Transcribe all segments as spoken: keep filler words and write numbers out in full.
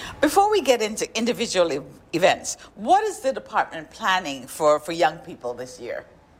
Before we get into individual e- events, what is the department planning for, for young people this year?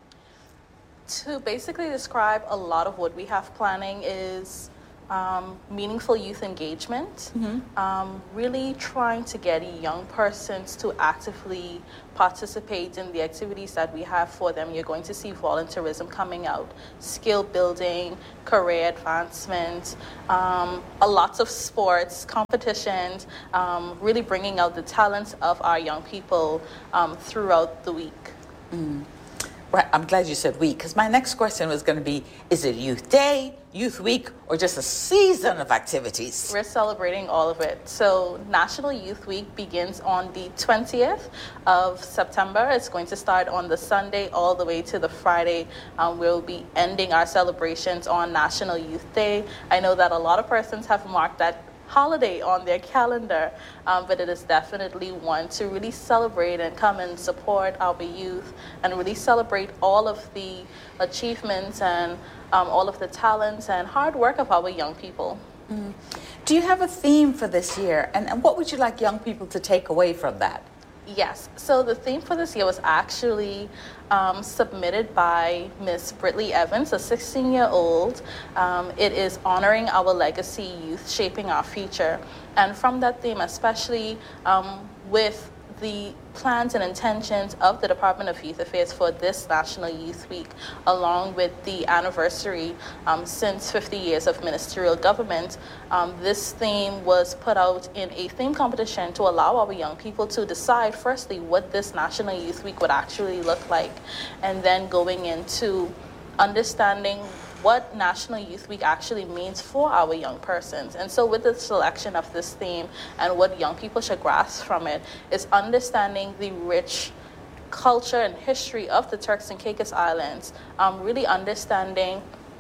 To basically describe a lot of what we have planning is um, meaningful youth engagement, mm-hmm. um, really trying to get young persons to actively participate in the activities that we have for them. You're going to see volunteerism coming out, skill building, career advancement, um, a lots of sports, competitions, um, really bringing out the talents of our young people um, throughout the week. Mm. Right, I'm glad you said week, because my next question was going to be, is it Youth Day, Youth Week, or just a season of activities? We're celebrating all of it. So National Youth Week begins on the twentieth of September. It's going to start on the Sunday all the way to the Friday. Um, we'll be ending our celebrations on National Youth Day. I know that a lot of persons have marked that holiday on their calendar, um, but it is definitely one to really celebrate and come and support our youth and really celebrate all of the achievements and um, all of the talents and hard work of our young people. Mm. Do you have a theme for this year, and, and what would you like young people to take away from that? Yes, so the theme for this year was actually um, submitted by Miss Britley Evans, a sixteen-year-old. Um, it is honoring our legacy youth, shaping our future. And from that theme, especially um, with the plans and intentions of the Department of Youth Affairs for this National Youth Week, along with the anniversary um, since fifty years of ministerial government, um, this theme was put out in a theme competition to allow our young people to decide, firstly, what this National Youth Week would actually look like, and then going into understanding what National Youth Week actually means for our young persons. And so with the selection of this theme and what young people should grasp from it is understanding the rich culture and history of the Turks and Caicos Islands, um, really understanding,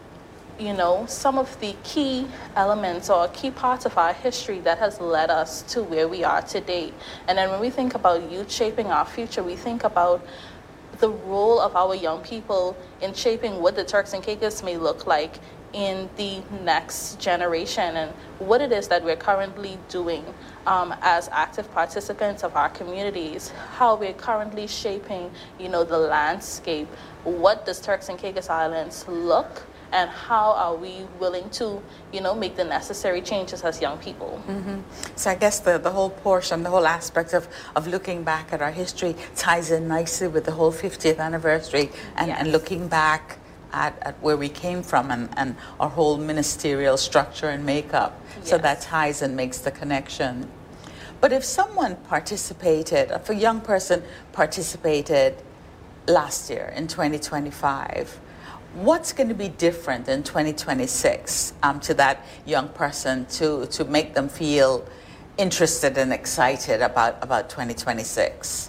you know, some of the key elements or key parts of our history that has led us to where we are today. And then when we think about youth shaping our future, we think about the role of our young people in shaping what the Turks and Caicos may look like in the next generation and what it is that we're currently doing um, as active participants of our communities, how we're currently shaping, you know, the landscape. What does Turks and Caicos Islands look, and how are we willing to, you know, make the necessary changes as young people? Mm-hmm. So I guess the, the whole portion, the whole aspect of, of looking back at our history ties in nicely with the whole fiftieth anniversary and, yes. and looking back at, at where we came from and, and our whole ministerial structure and makeup. Yes. So that ties and makes the connection. But if someone participated, if a young person participated last year in twenty twenty-five, what's going to be different in twenty twenty-six um, to that young person to, to make them feel interested and excited about, about twenty twenty-six?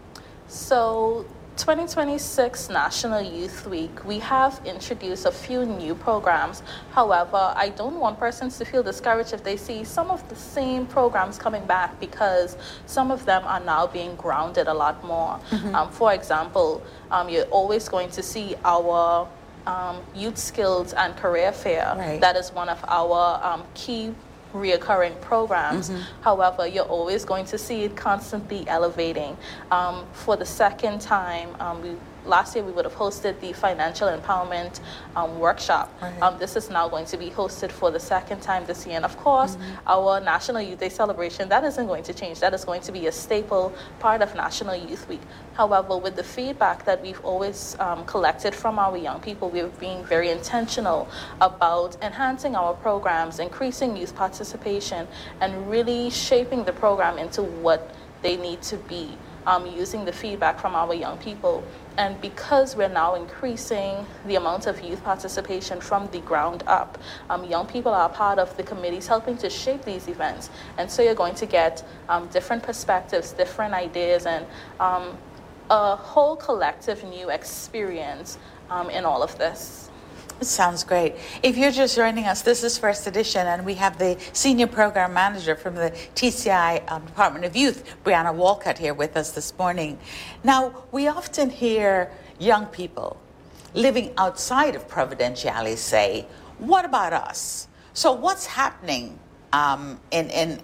So twenty twenty-six National Youth Week, we have introduced a few new programs. However, I don't want persons to feel discouraged if they see some of the same programs coming back, because some of them are now being grounded a lot more. Mm-hmm. Um, for example, um, you're always going to see our Um, youth skills and career fair. Right. That is one of our um, key reoccurring programs. Mm-hmm. However, you're always going to see it constantly elevating. Um, for the second time, um, we last year we would have hosted the financial empowerment um, workshop. Right. Um, this is now going to be hosted for the second time this year. And of course, mm-hmm. our National Youth Day celebration, that isn't going to change. That is going to be a staple part of National Youth Week. However, with the feedback that we've always um, collected from our young people, we're being very intentional about enhancing our programs, increasing youth participation, and really shaping the program into what they need to be, um, using the feedback from our young people. And because we're now increasing the amount of youth participation from the ground up, um, young people are part of the committees helping to shape these events. And so you're going to get um, different perspectives, different ideas, and um, a whole collective new experience um, in all of this. It sounds great. If you're just joining us, this is First Edition, and we have the Senior Program Manager from the T C I um, Department of Youth, Brianna Walcott, here with us this morning. Now, we often hear young people living outside of Providenciales say, what about us? So what's happening um, in, in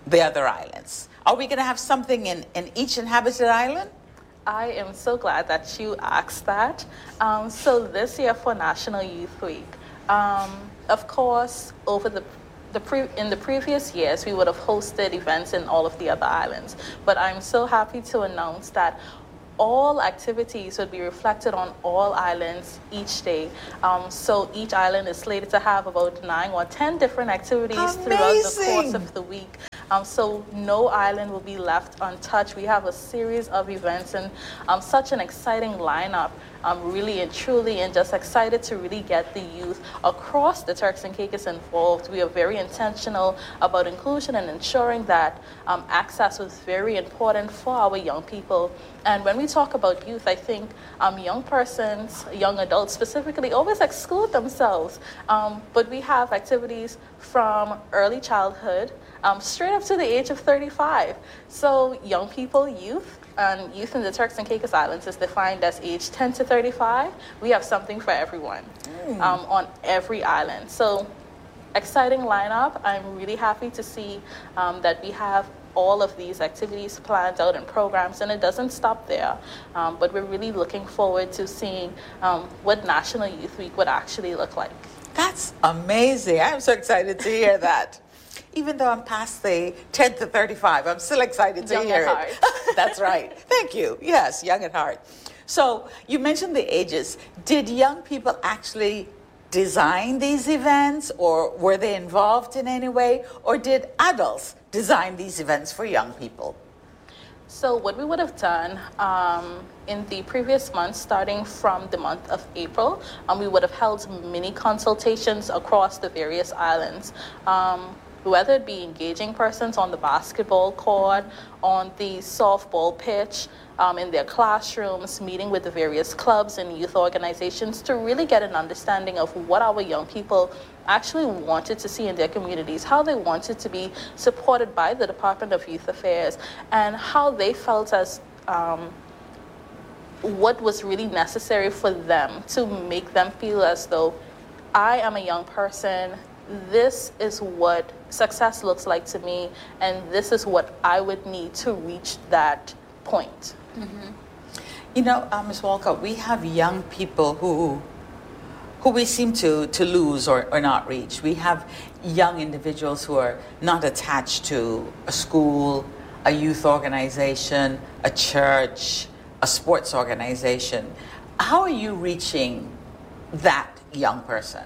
the other islands? Are we going to have something in, in each inhabited island? I am so glad that you asked that. Um, so this year for National Youth Week, um, of course, over the The pre- in the previous years, we would have hosted events in all of the other islands. But I'm so happy to announce that all activities would be reflected on all islands each day. Um, so each island is slated to have about nine or ten different activities Amazing. throughout the course of the week. Um, so no island will be left untouched. We have a series of events and um, such an exciting lineup, um, really and truly, and just excited to really get the youth across the Turks and Caicos involved. We are very intentional about inclusion and ensuring that um, access was very important for our young people. And when we talk about youth, I think um, young persons, young adults specifically, always exclude themselves. Um, but we have activities from early childhood um, straight up to the age of thirty-five. So young people, youth, and youth in the Turks and Caicos Islands is defined as age ten to thirty-five. We have something for everyone mm. um, on every island. So exciting lineup. I'm really happy to see um, that we have all of these activities planned out and programs, and it doesn't stop there. Um, but we're really looking forward to seeing um, what National Youth Week would actually look like. That's amazing. I'm so excited to hear that. Even though I'm past the ten to thirty-five, I'm still excited to young hear at it. Heart. That's right. Thank you. Yes, young at heart. So you mentioned the ages. Did young people actually design these events, or were they involved in any way, or did adults design these events for young people? So what we would have done um, in the previous months, starting from the month of April, um, we would have held mini consultations across the various islands. Um, whether it be engaging persons on the basketball court, on the softball pitch, um, in their classrooms, meeting with the various clubs and youth organizations to really get an understanding of what our young people actually wanted to see in their communities, how they wanted to be supported by the Department of Youth Affairs, and how they felt as um, what was really necessary for them to make them feel as though I am a young person, this is what success looks like to me, and this is what I would need to reach that point. Mm-hmm. You know, uh, Miz Walcott, we have young people who who we seem to, to lose or, or not reach. We have young individuals who are not attached to a school, a youth organization, a church, a sports organization. How are you reaching that young person?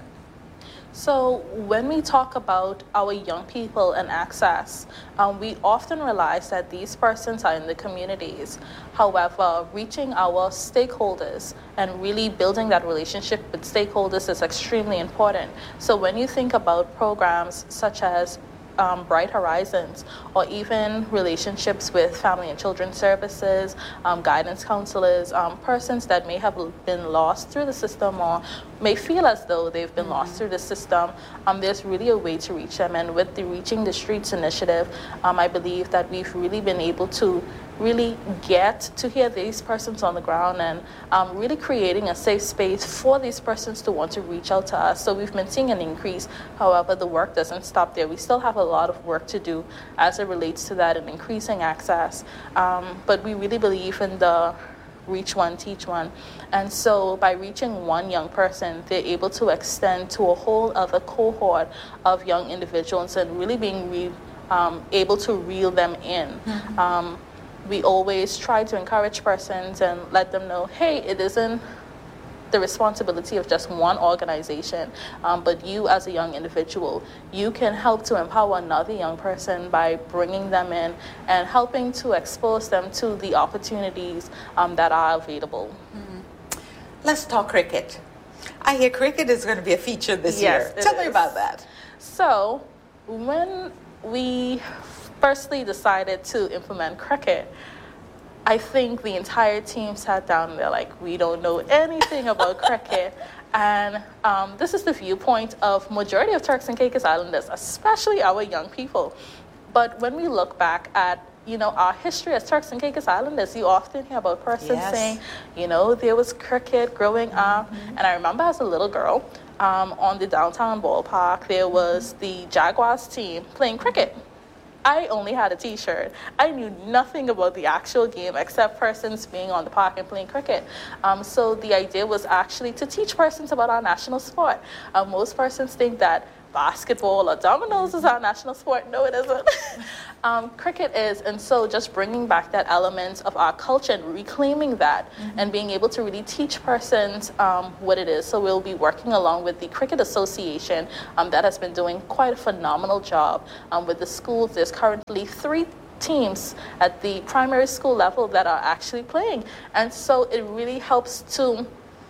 So when we talk about our young people and access, um, we often realize that these persons are in the communities. However, reaching our stakeholders and really building that relationship with stakeholders is extremely important. So when you think about programs such as Um, Bright Horizons, or even relationships with family and children's services, um, guidance counselors, um, persons that may have been lost through the system or may feel as though they've been mm-hmm. lost through the system, um, there's really a way to reach them. And with the Reaching the Streets initiative, um, I believe that we've really been able to really get to hear these persons on the ground and um, really creating a safe space for these persons to want to reach out to us. So we've been seeing an increase. However, the work doesn't stop there. We still have a lot of work to do as it relates to that and increasing access. Um, but we really believe in the reach one, teach one. And so by reaching one young person, they're able to extend to a whole other cohort of young individuals and really being re- um, able to reel them in. Mm-hmm. Um, we always try to encourage persons and let them know, hey, it isn't the responsibility of just one organization, um, but you as a young individual, you can help to empower another young person by bringing them in and helping to expose them to the opportunities um, that are available. Mm-hmm. Let's talk cricket. I hear cricket is going to be a feature this yes, year. Tell is. me about that. So when we firstly decided to implement cricket, I think the entire team sat down and they're like, we don't know anything about cricket. And um, this is the viewpoint of majority of Turks and Caicos Islanders, especially our young people. But when we look back at, you know, our history as Turks and Caicos Islanders, you often hear about persons yes. saying, you know, there was cricket growing up. Mm-hmm. And I remember as a little girl, um, on the downtown ballpark, there was the Jaguars team playing cricket. I only had a t-shirt. I knew nothing about the actual game except persons being on the park and playing cricket. Um, so the idea was actually to teach persons about our national sport. Uh, most persons think that basketball or dominoes is our national sport. No, it isn't. um, cricket is, and so just bringing back that element of our culture and reclaiming that, mm-hmm. and being able to really teach persons um, what it is. So we'll be working along with the Cricket Association um, that has been doing quite a phenomenal job um, with the schools. There's currently three teams at the primary school level that are actually playing, and so it really helps to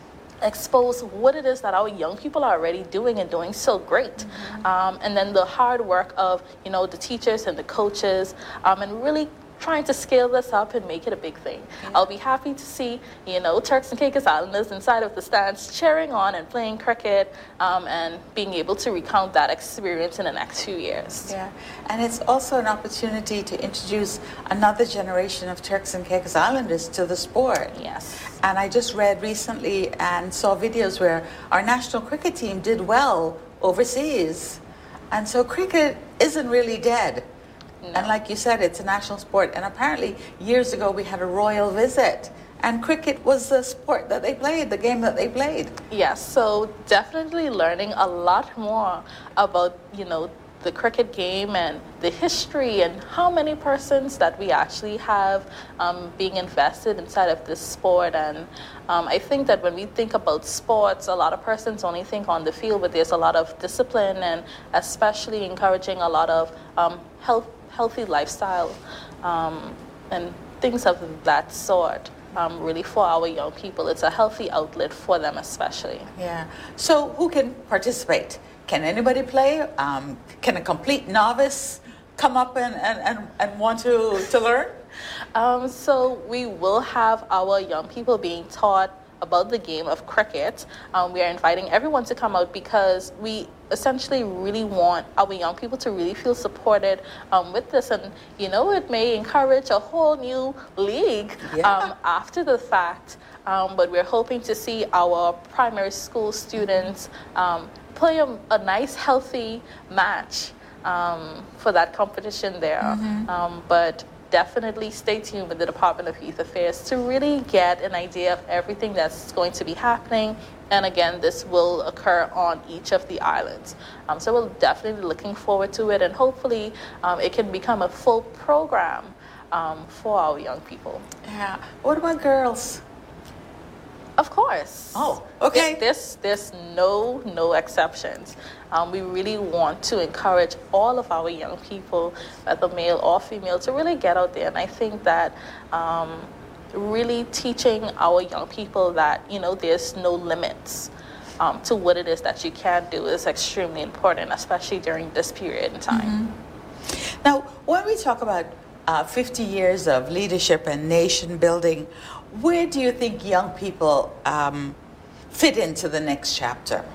expose what it is that our young people are already doing and doing so great. Mm-hmm. Um, and then the hard work of, you know, the teachers and the coaches, um, and really trying to scale this up and make it a big thing. Yeah. I'll be happy to see, you know, Turks and Caicos Islanders inside of the stands cheering on and playing cricket, um, and being able to recount that experience in the next few years. Yeah, and it's also an opportunity to introduce another generation of Turks and Caicos Islanders to the sport. Yes. And I just read recently and saw videos where our national cricket team did well overseas. And so cricket isn't really dead. No. And like you said, it's a national sport. And apparently years ago we had a royal visit, and cricket was the sport that they played, the game that they played. Yes, so definitely learning a lot more about, you know, the cricket game and the history and how many persons that we actually have um, being invested inside of this sport. And um, I think that when we think about sports, a lot of persons only think on the field, but there's a lot of discipline and especially encouraging a lot of um, health, healthy lifestyle um, and things of that sort. Um, really for our young people. It's a healthy outlet for them especially. Yeah. So who can participate? Can anybody play? Um, can a complete novice come up and, and, and, and want to, to learn? Um, so we will have our young people being taught about the game of cricket. Um, we are inviting everyone to come out because we essentially really want our young people to really feel supported um, with this. And, you know, it may encourage a whole new league yeah. um, after the fact. Um, but we're hoping to see our primary school students um, play a, a nice, healthy match um, for that competition there. Mm-hmm. Um, but definitely stay tuned with the Department of Youth Affairs to really get an idea of everything that's going to be happening. And again, this will occur on each of the islands. Um, so we're definitely looking forward to it, and hopefully um, it can become a full program um, for our young people. Yeah. What about girls? Of course. Oh, okay. There's, there's no, no exceptions. Um, we really want to encourage all of our young people, whether male or female, to really get out there. And I think that um, really teaching our young people that, you know, there's no limits um, to what it is that you can do is extremely important, especially during this period in time. Mm-hmm. Now, when we talk about uh, fifty years of leadership and nation building, where do you think young people um, fit into the next chapter?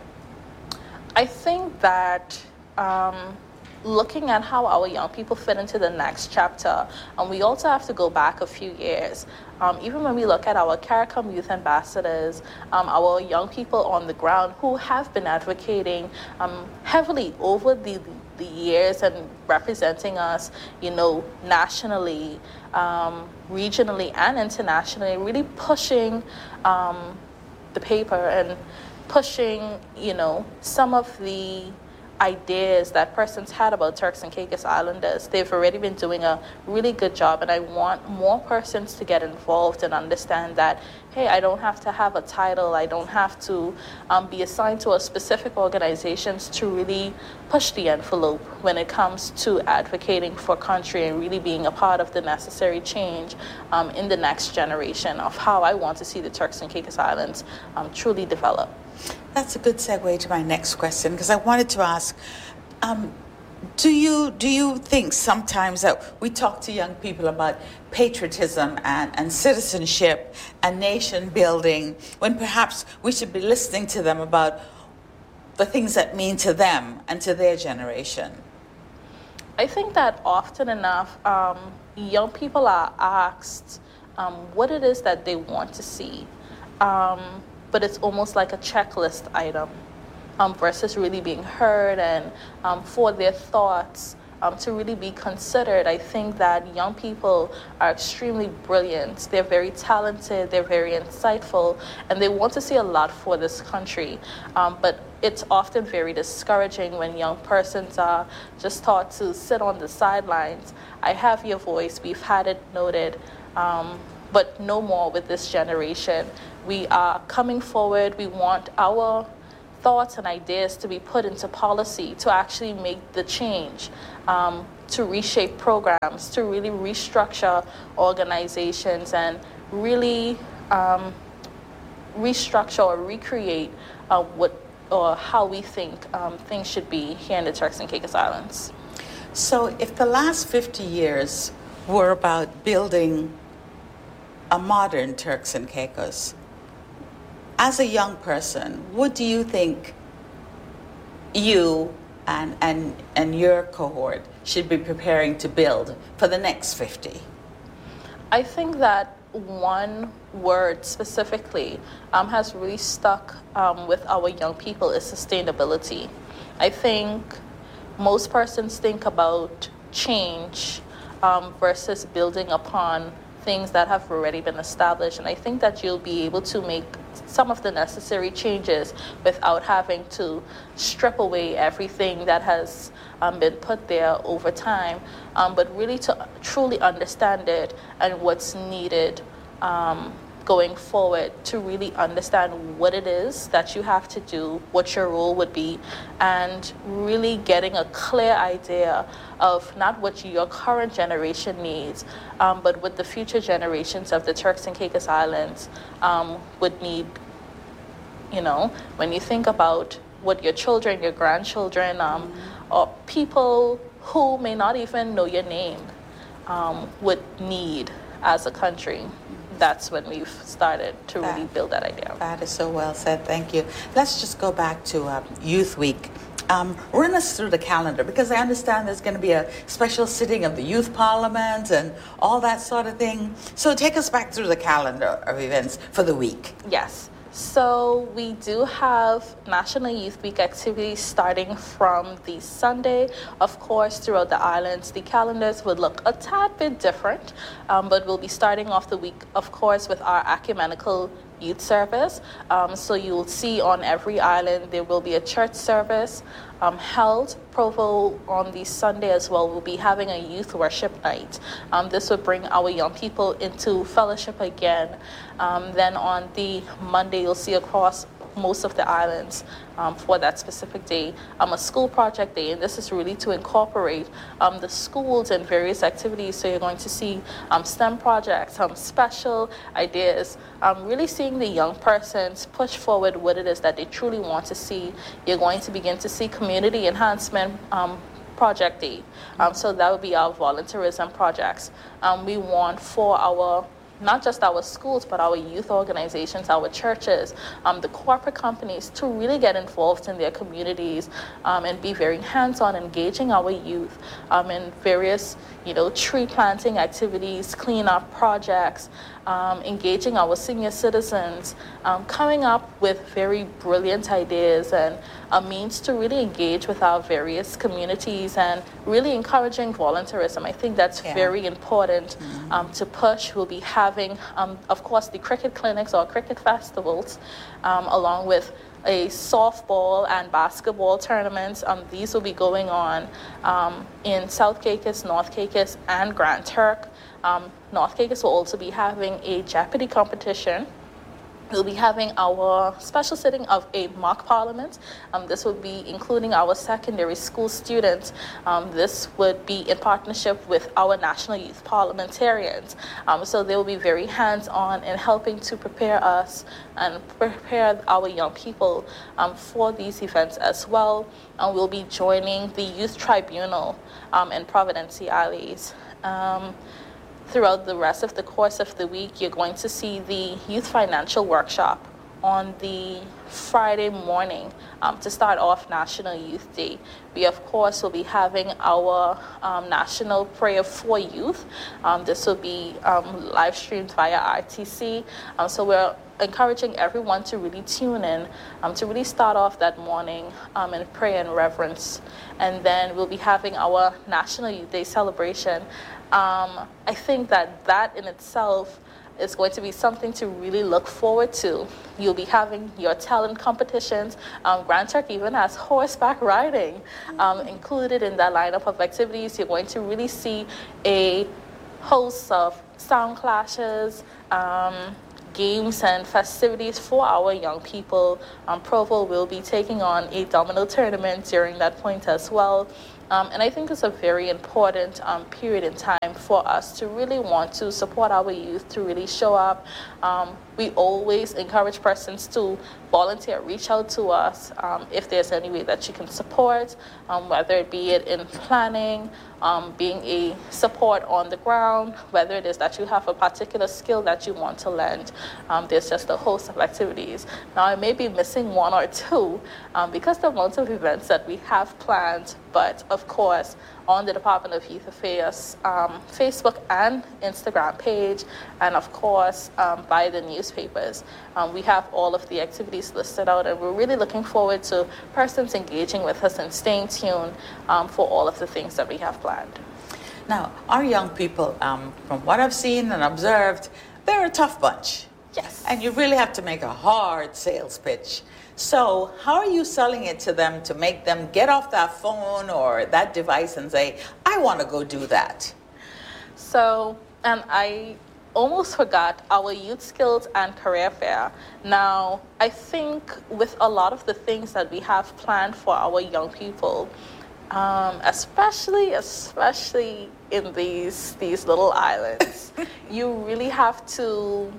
I think that um, looking at how our young people fit into the next chapter, and we also have to go back a few years. Um, even when we look at our CARICOM youth ambassadors, um, our young people on the ground who have been advocating um, heavily over the, the years and representing us, you know, nationally, um, regionally, and internationally, really pushing um, the paper and pushing, you know, some of the ideas that persons had about Turks and Caicos Islanders. They've already been doing a really good job, and I want more persons to get involved and understand that, hey, I don't have to have a title, I don't have to um, be assigned to a specific organizations to really push the envelope when it comes to advocating for country and really being a part of the necessary change um, in the next generation of how I want to see the Turks and Caicos Islands um, truly develop. That's a good segue to my next question, because I wanted to ask, um, do you do you think sometimes that we talk to young people about patriotism and, and citizenship and nation building when perhaps we should be listening to them about the things that mean to them and to their generation? I think that often enough, um, young people are asked um, what it is that they want to see. Um, but it's almost like a checklist item um, versus really being heard and um, for their thoughts um, to really be considered. I think that young people are extremely brilliant. They're very talented, they're very insightful, and they want to see a lot for this country. Um, but it's often very discouraging when young persons are just taught to sit on the sidelines. I have your voice, we've had it noted, um, but no more with this generation. We are coming forward, we want our thoughts and ideas to be put into policy to actually make the change, um, to reshape programs, to really restructure organizations and really um, restructure or recreate uh, what or how we think um, things should be here in the Turks and Caicos Islands. So if the last fifty years were about building a modern Turks and Caicos, as a young person, what do you think you and, and, and your cohort should be preparing to build for the next fifty? I think that one word specifically um, has really stuck um, with our young people is sustainability. I think most persons think about change um, versus building upon things that have already been established, and I think that you'll be able to make some of the necessary changes without having to strip away everything that has um, been put there over time, um, but really to truly understand it and what's needed um, going forward, to really understand what it is that you have to do, what your role would be, and really getting a clear idea of not what your current generation needs, um, but what the future generations of the Turks and Caicos Islands um, would need. You know, when you think about what your children, your grandchildren, um, mm-hmm. or people who may not even know your name um, would need as a country, that's when we've started to that, really build that idea. That is so well said. Thank you. Let's just go back to uh, Youth Week. Um, run us through the calendar, because I understand there's going to be a special sitting of the Youth Parliament and all that sort of thing. So take us back through the calendar of events for the week. Yes. So we do have National Youth Week activities starting from the Sunday. Of course, throughout the islands, the calendars would look a tad bit different, um, but we'll be starting off the week, of course, with our ecumenical youth service. Um, so you'll see on every island there will be a church service um, held. Provo on the Sunday as well will be having a youth worship night. Um, this will bring our young people into fellowship again. Um, then on the Monday you'll see across most of the islands um, for that specific day um, a school project day, and this is really to incorporate um, the schools and various activities. So you're going to see um, STEM projects, um, special ideas, um, really seeing the young persons push forward what it is that they truly want to see. You're going to begin to see community enhancement um, project day. Um, so that would be our volunteerism projects. Um, we want for our not just our schools, but our youth organizations, our churches, um, the corporate companies to really get involved in their communities um, and be very hands-on, engaging our youth um, in various, you know, tree planting activities, cleanup projects, um, engaging our senior citizens, um, coming up with very brilliant ideas and a means to really engage with our various communities and really encouraging volunteerism. I think that's yeah. very important mm-hmm. um, to push. We'll be having, um, of course, the cricket clinics or cricket festivals, um, along with a softball and basketball tournaments. Um, these will be going on um, in South Caicos, North Caicos, and Grand Turk. Um, North Caicos will also be having a Jeopardy competition. We'll be having our special sitting of a mock parliament. Um, this will be including our secondary school students. Um, this would be in partnership with our national youth parliamentarians. Um, so they will be very hands-on in helping to prepare us and prepare our young people um, for these events as well. And we'll be joining the Youth Tribunal um, in Providenciales. Um, Throughout the rest of the course of the week, you're going to see the Youth Financial Workshop on the Friday morning um, to start off National Youth Day. We, of course, will be having our um, National Prayer for Youth. Um, this will be um, live streamed via R T C. Um, so we're encouraging everyone to really tune in, um, to really start off that morning um, in prayer and reverence. And then we'll be having our National Youth Day celebration. Um, I think that that in itself is going to be something to really look forward to. You'll be having your talent competitions. Um, Grand Turk even has horseback riding um, included in that lineup of activities. You're going to really see a host of sound clashes, um, games and festivities for our young people. Um, Provo will be taking on a domino tournament during that point as well. Um, and I think it's a very important um, period in time for us to really want to support our youth, to really show up. Um, we always encourage persons to volunteer, reach out to us um, if there's any way that you can support, um, whether it be it in planning, um, being a support on the ground, whether it is that you have a particular skill that you want to lend. Um, there's just a host of activities. Now, I may be missing one or two um, because the amount of events that we have planned, but of course, on the Department of Youth Affairs um, Facebook and Instagram page, and of course um, by the newspapers. Um, we have all of the activities listed out, and we're really looking forward to persons engaging with us and staying tuned um, for all of the things that we have planned. Now, our young people, um, from what I've seen and observed, they're a tough bunch. Yes. And you really have to make a hard sales pitch. So how are you selling it to them to make them get off that phone or that device and say, I want to go do that? So, and I almost forgot our Youth Skills and Career Fair. Now, I think with a lot of the things that we have planned for our young people, um, especially, especially in these, these little islands, you really have to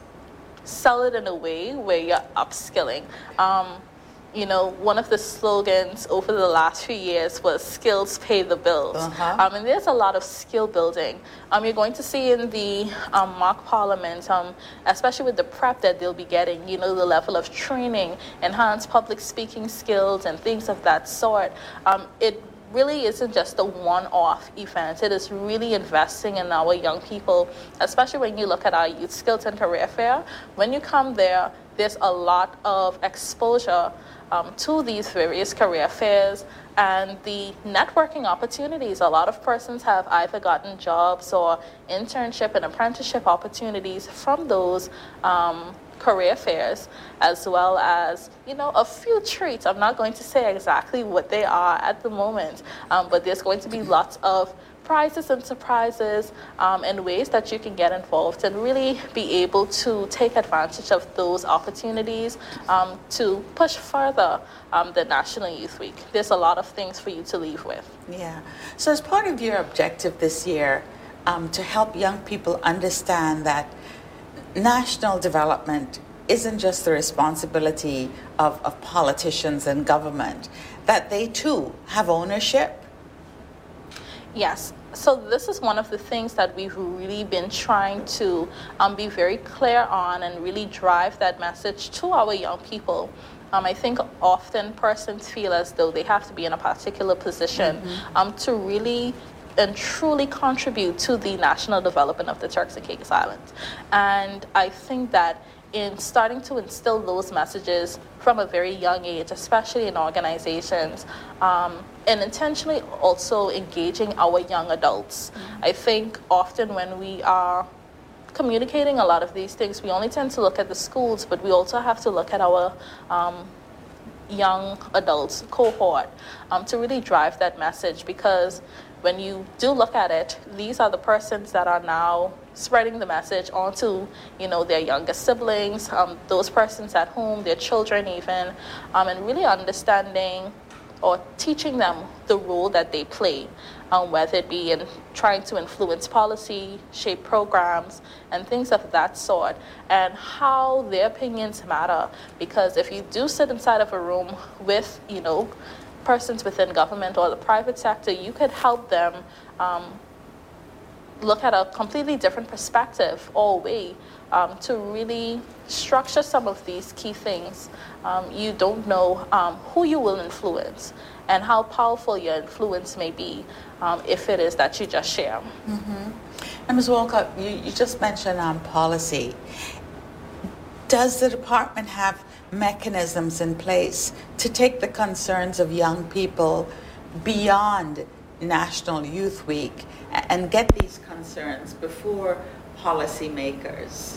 sell it in a way where you're upskilling. Um, you know, one of the slogans over the last few years was skills pay the bills. Uh-huh. Um, and there's a lot of skill building. Um, you're going to see in the um, mock parliament, um, especially with the prep that they'll be getting, you know, the level of training, enhanced public speaking skills and things of that sort. Um, it really isn't just a one-off event. It is really investing in our young people, especially when you look at our Youth Skills and Career Fair. When you come there, there's a lot of exposure um, to these various career fairs and the networking opportunities. A lot of persons have either gotten jobs or internship and apprenticeship opportunities from those um, career fairs, as well as, you know, a few treats. I'm not going to say exactly what they are at the moment, um, but there's going to be lots of prizes and surprises um, and ways that you can get involved and really be able to take advantage of those opportunities um, to push further um, the National Youth Week. There's a lot of things for you to leave with. Yeah. So as part of your objective this year, um, to help young people understand that national development isn't just the responsibility of, of politicians and government, that they too have ownership? Yes. So this is one of the things that we've really been trying to um, be very clear on and really drive that message to our young people. Um, I think often persons feel as though they have to be in a particular position mm-hmm. um, to really and truly contribute to the national development of the Turks and Caicos Islands. And I think that in starting to instill those messages from a very young age, especially in organizations, um, and intentionally also engaging our young adults. Mm-hmm. I think often when we are communicating a lot of these things, we only tend to look at the schools, but we also have to look at our um, young adults cohort um, to really drive that message, because when you do look at it, these are the persons that are now spreading the message onto, you know, their younger siblings, um, those persons at home, their children even, um, and really understanding or teaching them the role that they play, um, whether it be in trying to influence policy, shape programs, and things of that sort, and how their opinions matter. Because if you do sit inside of a room with, you know, persons within government or the private sector, you could help them um, look at a completely different perspective or way um, to really structure some of these key things. Um, you don't know um, who you will influence and how powerful your influence may be um, if it is that you just share. Mm-hmm. And Miz Walcott, you, you just mentioned um, policy. Does the department have mechanisms in place to take the concerns of young people beyond National Youth Week and get these concerns before policymakers?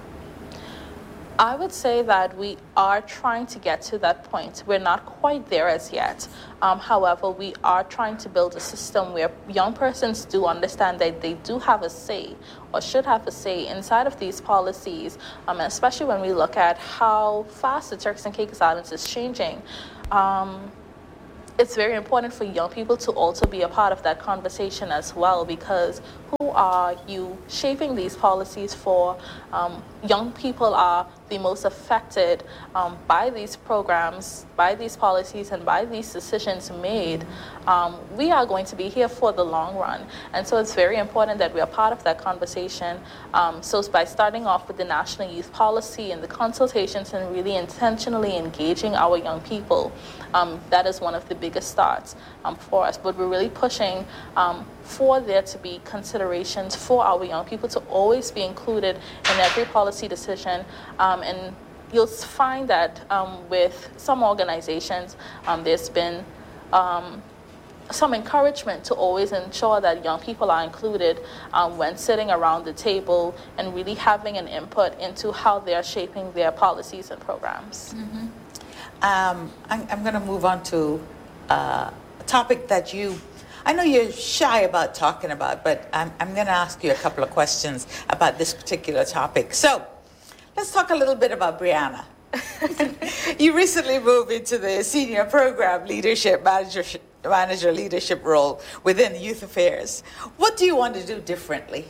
I would say that we are trying to get to that point. We're not quite there as yet. Um, however, we are trying to build a system where young persons do understand that they do have a say or should have a say inside of these policies, um, especially when we look at how fast the Turks and Caicos Islands is changing. Um, it's very important for young people to also be a part of that conversation as well, because who are you shaping these policies for? Um, young people are the most affected um, by these programs, by these policies, and by these decisions made. Um, we are going to be here for the long run. And so it's very important that we are part of that conversation. Um, so by starting off with the National Youth Policy and the consultations and really intentionally engaging our young people, um, that is one of the biggest starts um, for us. But we're really pushing um, for there to be considerations for our young people to always be included in every policy decision. Um, and you'll find that um, with some organizations, um, there's been um, some encouragement to always ensure that young people are included um, when sitting around the table and really having an input into how they're shaping their policies and programs. Mm-hmm. um, I'm, I'm going to move on to uh, a topic that you I know you're shy about talking about, but I'm, I'm going to ask you a couple of questions about this particular topic. So let's talk a little bit about Brianna. You recently moved into the senior program leadership manager, manager leadership role within Youth Affairs. What do you want to do differently?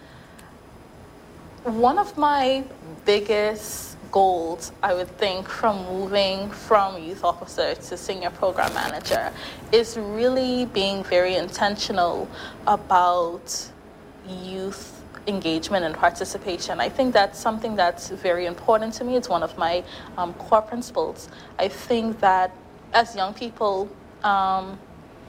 One of my biggest goals, I would think, from moving from youth officer to senior program manager is really being very intentional about youth engagement and participation. I think that's something that's very important to me. It's one of my um, core principles. I think that as young people, um,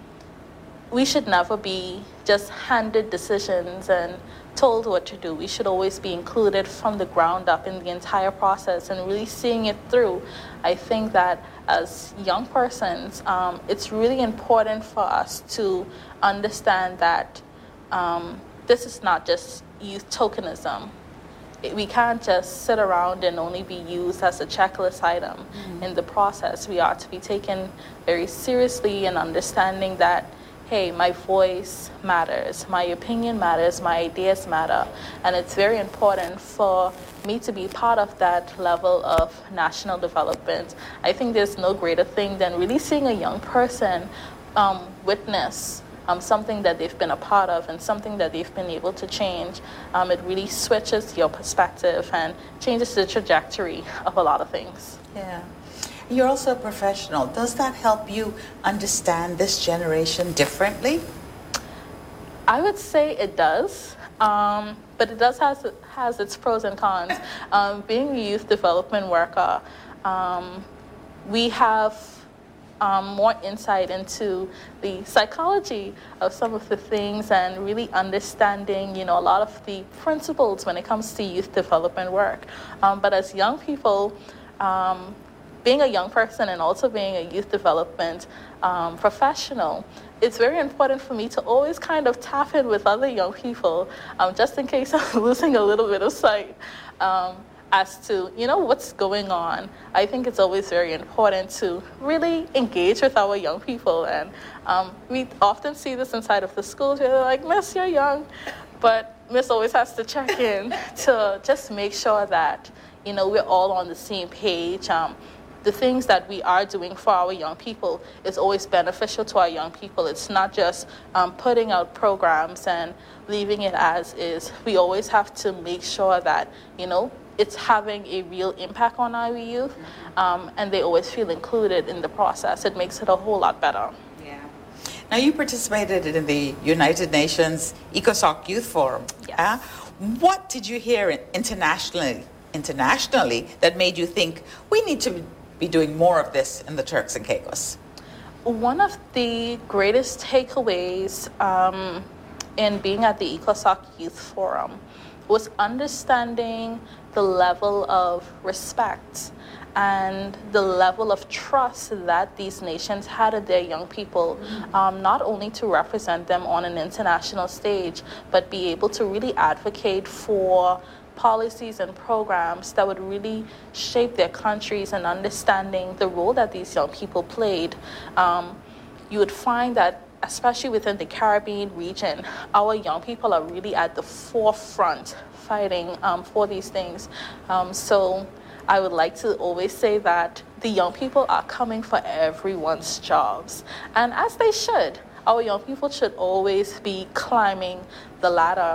we should never be just handed decisions and told what to do. We should always be included from the ground up in the entire process and really seeing it through. I think that as young persons, um, it's really important for us to understand that um, this is not just youth tokenism. It, we can't just sit around and only be used as a checklist item mm-hmm. in the process. We are to be taken very seriously and understanding that hey, my voice matters, my opinion matters, my ideas matter. And it's very important for me to be part of that level of national development. I think there's no greater thing than really seeing a young person um, witness um, something that they've been a part of and something that they've been able to change. Um, it really switches your perspective and changes the trajectory of a lot of things. Yeah. You're also a professional. Does that help you understand this generation differently? I would say it does, um, but it does has has its pros and cons. Um, being a youth development worker, um, we have um, more insight into the psychology of some of the things and really understanding, you know, a lot of the principles when it comes to youth development work. Um, but as young people, um, being a young person and also being a youth development um, professional, it's very important for me to always kind of tap in with other young people, um, just in case I'm losing a little bit of sight um, as to, you know, what's going on. I think it's always very important to really engage with our young people. And um, we often see this inside of the schools where they're like, Miss, you're young. But Miss always has to check in to just make sure that, you know, we're all on the same page. Um, The things that we are doing for our young people is always beneficial to our young people. It's not just um, putting out programs and leaving it as is. We always have to make sure that, you know, it's having a real impact on our youth, um, and they always feel included in the process. It makes it a whole lot better. Yeah. Now, you participated in the United Nations ECOSOC Youth Forum. Yes. Uh, what did you hear internationally, internationally that made you think we need to be doing more of this in the Turks and Caicos? One of the greatest takeaways um, in being at the ECOSOC Youth Forum was understanding the level of respect and the level of trust that these nations had in their young people, um, not only to represent them on an international stage, but be able to really advocate for policies and programs that would really shape their countries, and understanding the role that these young people played. Um, you would find that, especially within the Caribbean region, our young people are really at the forefront fighting um, for these things. Um, so I would like to always say that the young people are coming for everyone's jobs, and as they should. Our young people should always be climbing the ladder